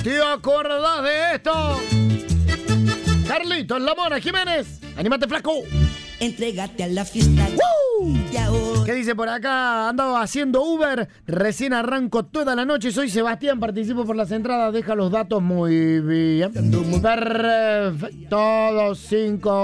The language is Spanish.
¿Te acordás de esto? Carlitos, La Mona, Jiménez. Anímate, flaco. Entrégate a la fiesta. ¿Qué dice por acá? Andaba haciendo Uber, recién arranco toda la noche. Soy Sebastián, participo por las entradas. Deja los datos muy bien. Perfecto, 5